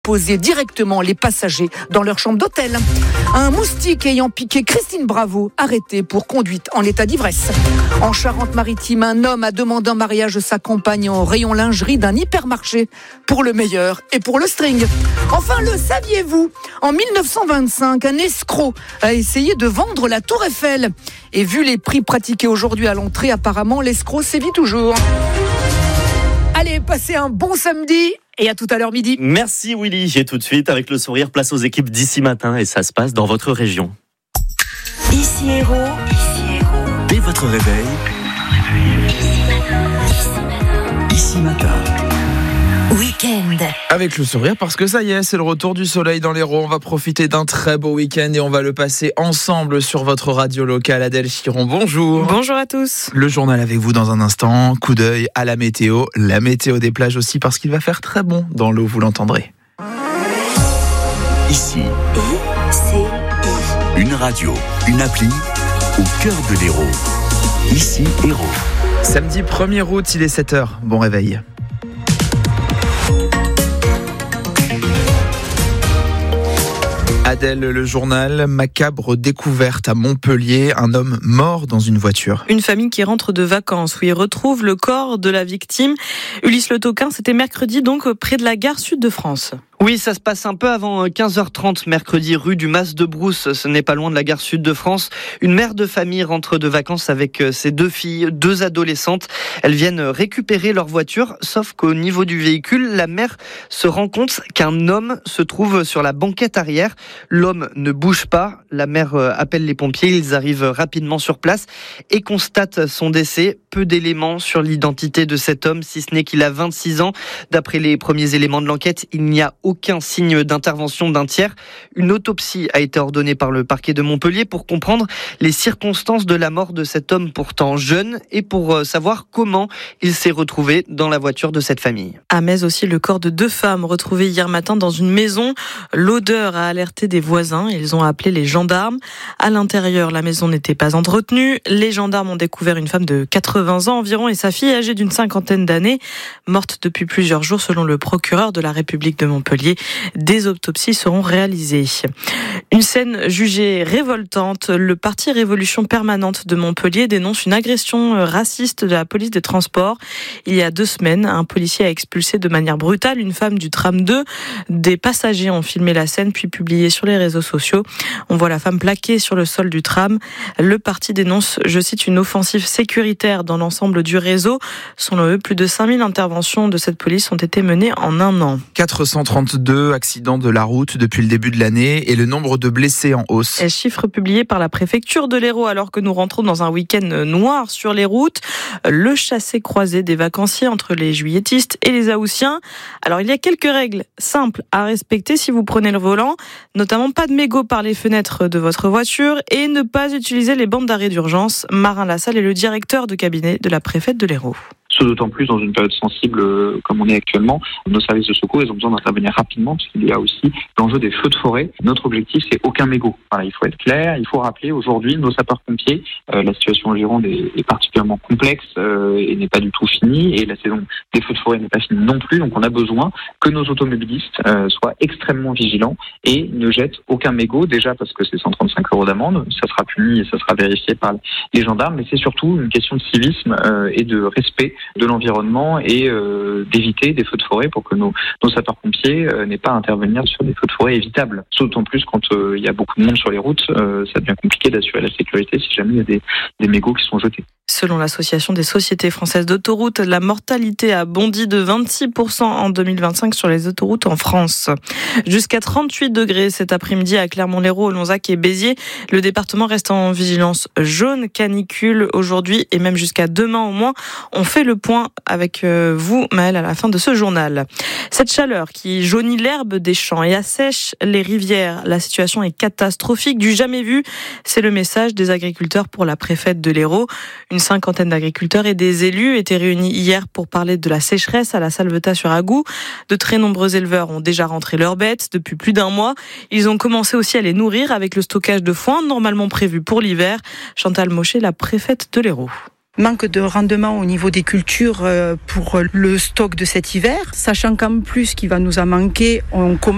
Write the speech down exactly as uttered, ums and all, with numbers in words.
déposer directement les passagers dans leur chambre d'hôtel. Un moustique ayant piqué Christine Bravo, arrêté pour conduite en état d'ivresse. En Charente-Maritime, un homme a demandé en mariage sa compagne en rayon lingerie d'un hypermarché pour le meilleur et pour le string. Enfin, le saviez-vous ? En mille neuf cent vingt-cinq, un escroc a essayé de vendre la Tour Eiffel. Et vu les prix pratiqués aujourd'hui à l'entrée, apparemment, l'escroc sévit toujours. Allez, passez un bon samedi et à tout à l'heure midi. Merci Willy. Et tout de suite, avec le sourire, place aux équipes d'ici matin. Et ça se passe dans votre région. Ici Héros. Ici Héros. Dès votre réveil. Ici matin. Week-end. Avec le sourire parce que ça y est, c'est le retour du soleil dans l'Hérault. On va profiter d'un très beau week-end et on va le passer ensemble sur votre radio locale. Adèle Chiron, bonjour. Bonjour à tous. Le journal avec vous dans un instant. Coup d'œil à la météo. La météo des plages aussi parce qu'il va faire très bon dans l'eau, vous l'entendrez. Ici. I C I. Une radio, une appli au cœur de l'Hérault. Ici Hérault. Samedi premier août, il est sept heures. Bon réveil. Adèle, le journal, macabre découverte à Montpellier, un homme mort dans une voiture. Une famille qui rentre de vacances où il retrouve le corps de la victime. Ulysse Le Toquin, c'était mercredi donc près de la gare Sud de France. Oui, ça se passe un peu avant quinze heures trente, mercredi, rue du Mas de Brousse. Ce n'est pas loin de la gare Sud de France. Une mère de famille rentre de vacances avec ses deux filles, deux adolescentes. Elles viennent récupérer leur voiture, sauf qu'au niveau du véhicule, la mère se rend compte qu'un homme se trouve sur la banquette arrière. L'homme ne bouge pas. La mère appelle les pompiers. Ils arrivent rapidement sur place et constatent son décès. Peu d'éléments sur l'identité de cet homme, si ce n'est qu'il a vingt-six ans. D'après les premiers éléments de l'enquête, il n'y a aucun signe d'intervention d'un tiers. Une autopsie a été ordonnée par le parquet de Montpellier pour comprendre les circonstances de la mort de cet homme pourtant jeune et pour savoir comment il s'est retrouvé dans la voiture de cette famille. À Metz aussi, le corps de deux femmes retrouvées hier matin dans une maison. L'odeur a alerté des voisins. Ils ont appelé les gendarmes. À l'intérieur, la maison n'était pas entretenue. Les gendarmes ont découvert une femme de quatre-vingts ans environ et sa fille âgée d'une cinquantaine d'années, morte depuis plusieurs jours selon le procureur de la République de Montpellier. Des autopsies seront réalisées. Une scène jugée révoltante. Le parti Révolution Permanente de Montpellier dénonce une agression raciste de la police des transports. Il y a deux semaines, un policier a expulsé de manière brutale une femme du tram deux. Des passagers ont filmé la scène puis publié sur les réseaux sociaux. On voit la femme plaquée sur le sol du tram. Le parti dénonce, je cite, une offensive sécuritaire dans l'ensemble du réseau. Selon eux, plus de cinq mille interventions de cette police ont été menées en un an. quatre cent trente-deux accidents de la route depuis le début de l'année et le nombre de blessés en hausse. Un chiffre publié par la préfecture de l'Hérault alors que nous rentrons dans un week-end noir sur les routes. Le chassé-croisé des vacanciers entre les juilletistes et les haussiens. Alors il y a quelques règles simples à respecter si vous prenez le volant, notamment pas de mégots par les fenêtres de votre voiture et ne pas utiliser les bandes d'arrêt d'urgence. Marin Lassalle est le directeur de cabinet de la préfète de l'Hérault. Ce d'autant plus dans une période sensible euh, comme on est actuellement. Nos services de secours, ils ont besoin d'intervenir rapidement parce qu'il y a aussi l'enjeu des feux de forêt. Notre objectif, c'est aucun mégot. Voilà, il faut être clair, il faut rappeler aujourd'hui nos sapeurs-pompiers. Euh, la situation en Gironde est, est particulièrement complexe euh, et n'est pas du tout finie. Et la saison des feux de forêt n'est pas finie non plus. Donc on a besoin que nos automobilistes euh, soient extrêmement vigilants et ne jettent aucun mégot. Déjà parce que c'est cent trente-cinq euros d'amende, ça sera puni et ça sera vérifié par les gendarmes. Mais c'est surtout une question de civisme euh, et de respect de l'environnement et euh, d'éviter des feux de forêt pour que nos, nos sapeurs-pompiers euh, n'aient pas à intervenir sur des feux de forêt évitables. D'autant plus quand euh, il y a beaucoup de monde sur les routes, euh, ça devient compliqué d'assurer la sécurité si jamais il y a des, des mégots qui sont jetés. Selon l'Association des sociétés françaises d'autoroutes, la mortalité a bondi de vingt-six pour cent en deux mille vingt-cinq sur les autoroutes en France. Jusqu'à trente-huit degrés cet après-midi à Clermont-Lérault, Lonzac et Béziers. Le département reste en vigilance jaune, canicule aujourd'hui et même jusqu'à demain au moins. On fait le point avec vous, Maëlle, à la fin de ce journal. Cette chaleur qui jaunit l'herbe des champs et assèche les rivières. La situation est catastrophique, du jamais vu. C'est le message des agriculteurs pour la préfète de l'Hérault. Une cinquantaine d'agriculteurs et des élus étaient réunis hier pour parler de la sécheresse à la Salvetat-sur-Agou. De très nombreux éleveurs ont déjà rentré leurs bêtes depuis plus d'un mois. Ils ont commencé aussi à les nourrir avec le stockage de foin normalement prévu pour l'hiver. Chantal Mochet, la préfète de l'Hérault. Manque de rendement au niveau des cultures pour le stock de cet hiver, sachant qu'en plus qu'il va nous en manquer, on commence